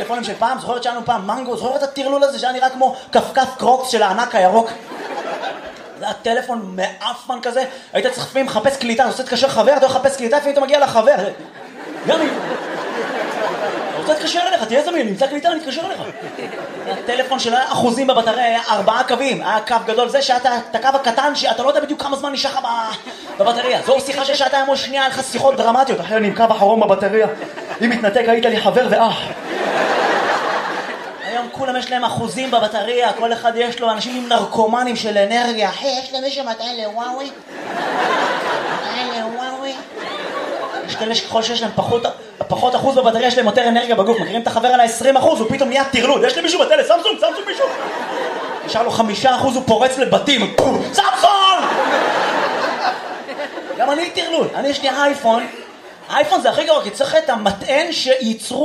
הטלפונים של פעם? זוכרת שלנו פעם מנגו? זוכרת את הטרלול הזה שהיה נראה כמו קפקף קרוקס של הענק הירוק? זה הטלפון מאפן כזה, היית צריך לפעמים לחפש קליטה, אתה רוצה להתקשר חבר, אתה מחפש קליטה, לפעמים אתה מגיע לחבר. גם אם... אתה רוצה להתקשר אליך, תהיה זמין, נמצא קליטה, אני אתקשר אליך. הטלפון של אחוזים בבטריה היה 4 קווים, היה קו גדול, זה שהיה את הקו הקטן, שאתה לא יודע בדיוק כמה זמן נשאר לך בבטריה. זו שיחה של שעתיים או שנייה, היה לך שיחות דרמטיות, אחרי אני עם קו אחרון בבטריה, אם מתנתק היית לי חבר ואח. היום כולם יש להם אחוזים בבטריה, כל אחד יש לו, אנשים עם נרקומנים של אנרגיה. אחי, יש למישהו מטען לוואוי? יש כאלה שככל שיש להם פחות אחוז בבטריה, יש להם יותר אנרגיה בגוף. מכירים את החבר על ה-20%, הוא פתאום נהיה טרלול. יש למישהו בטלפון, סמסונג מישהו. נשאר לו 5%, הוא פורץ לבתים. סמסונג! גם אני טרלול. אני יש לי אייפון. האייפון זה הכי גרוע, כי צריך את המטען שייצרו